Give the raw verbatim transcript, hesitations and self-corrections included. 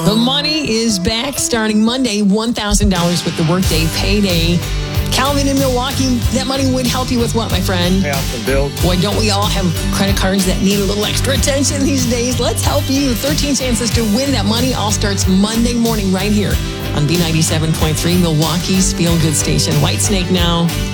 The money is back starting Monday, one thousand dollars with the Workday Payday. Calvin in Milwaukee, that money would help you with what, my friend? Pay off some bills. Boy, don't we all have credit cards that need a little extra attention these days? Let's help you. thirteen chances to win that money all starts Monday morning right here on B ninety-seven point three, Milwaukee's Feel Good Station. Whitesnake now.